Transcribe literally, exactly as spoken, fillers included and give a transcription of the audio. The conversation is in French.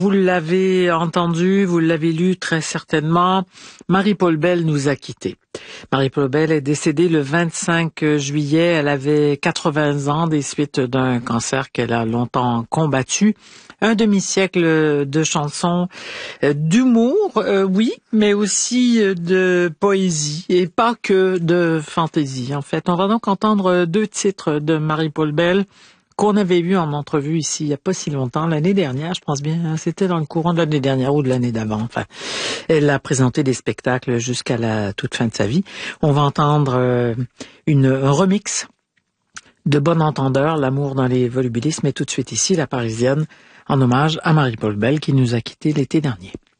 Vous l'avez entendu, vous l'avez lu très certainement, Marie-Paule Bell nous a quittés. Marie-Paule Bell est décédée le vingt-cinq juillet. Elle avait quatre-vingts ans des suites d'un cancer qu'elle a longtemps combattu. Un demi-siècle de chansons, euh, d'humour, euh, oui, mais aussi de poésie et pas que de fantaisie. En fait, on va donc entendre deux titres de Marie-Paule Bell qu'on avait vu en entrevue ici il n'y a pas si longtemps, l'année dernière, je pense bien, hein, c'était dans le courant de l'année dernière ou de l'année d'avant. Enfin, elle a présenté des spectacles jusqu'à la toute fin de sa vie. On va entendre euh, une, un remix de Bon Entendeur, L'amour dans les volubilismes, et tout de suite ici, La Parisienne, en hommage à Marie-Paule Bell qui nous a quittés l'été dernier.